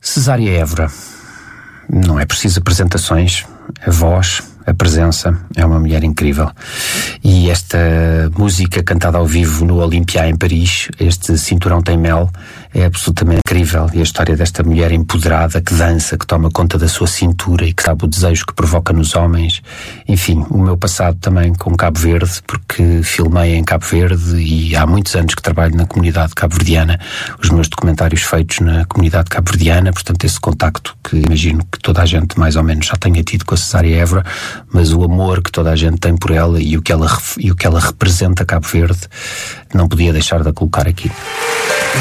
Cesária Évora. Não é preciso apresentações, a voz, a presença, é uma mulher incrível. E esta música cantada ao vivo no Olympia em Paris, este Cinturão Tem Mel, é absolutamente incrível. E a história desta mulher empoderada que dança, que toma conta da sua cintura e que sabe o desejo que provoca nos homens. Enfim, o meu passado também com Cabo Verde, porque filmei em Cabo Verde e há muitos anos que trabalho na comunidade cabo-verdiana, os meus documentários feitos na comunidade cabo-verdiana, portanto esse contacto que imagino que toda a gente mais ou menos já tenha tido com a Cesária Évora, mas o amor que toda a gente tem por ela e o que ela representa Cabo Verde, não podia deixar de a colocar aqui.